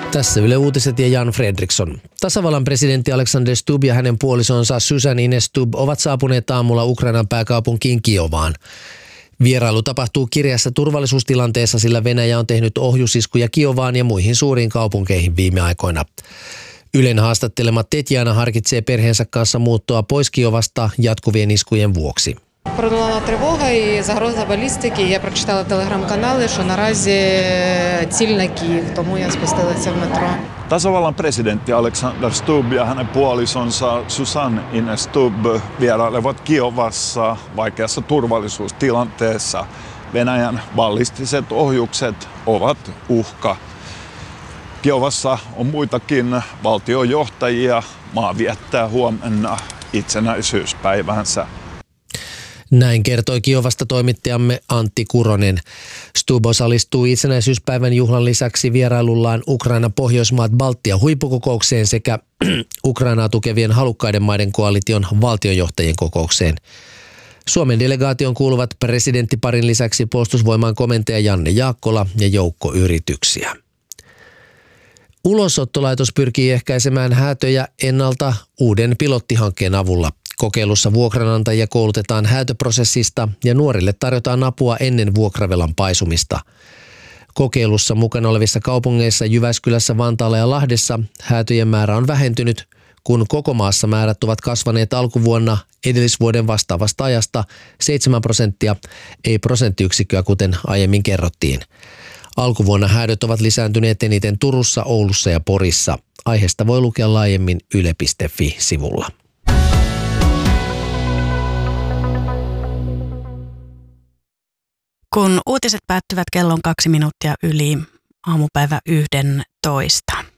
Tässä Yle Uutiset ja Jan Fredriksson. Tasavallan presidentti Alexander Stubb ja hänen puolisonsa Susan Ines Stubb ovat saapuneet aamulla Ukrainan pääkaupunkiin Kiovaan. Vierailu tapahtuu kireässä turvallisuustilanteessa, sillä Venäjä on tehnyt ohjusiskuja Kiovaan ja muihin suuriin kaupunkeihin viime aikoina. Ylen haastattelema Tetjana harkitsee perheensä kanssa muuttoa pois Kiovasta jatkuvien iskujen vuoksi. Пролунала тривога і загроза балістики. Я прочитала телеграм-канали, що наразі ціль на Київ, тому я спустилася в метро. Tasavallan presidentti Alexander Stubb ja hänen puolisonsa Susan Ines Stubb vierailevat Kiovassa vaikeassa turvallisuustilanteessa. Venäjän ballistiset ohjukset ovat uhka. Kiovassa on muitakin valtiojohtajia. Maa viettää huomenna itsenäisyyspäivänsä. Näin kertoi Kiovasta toimittajamme Antti Kuronen. Stubb osallistuu itsenäisyyspäivän juhlan lisäksi vierailullaan Ukraina-Pohjoismaat Baltia huippukokoukseen sekä Ukrainaa tukevien halukkaiden maiden koalition valtionjohtajien kokoukseen. Suomen delegaation kuuluvat presidenttiparin lisäksi puolustusvoiman komentaja Janne Jaakkola ja joukko yrityksiä. Ulosottolaitos pyrkii ehkäisemään häätöjä ennalta uuden pilottihankkeen avulla. Kokeilussa vuokranantajia koulutetaan häätöprosessista ja nuorille tarjotaan apua ennen vuokravelan paisumista. Kokeilussa mukana olevissa kaupungeissa Jyväskylässä, Vantaalla ja Lahdessa häätöjen määrä on vähentynyt, kun koko maassa määrät ovat kasvaneet alkuvuonna edellisvuoden vastaavasta ajasta 7%, ei prosenttiyksikköä kuten aiemmin kerrottiin. Alkuvuonna häädöt ovat lisääntyneet eniten Turussa, Oulussa ja Porissa. Aiheesta voi lukea laajemmin yle.fi-sivulla. Kun uutiset päättyvät kellon 2 minuuttia yli aamupäivä 11.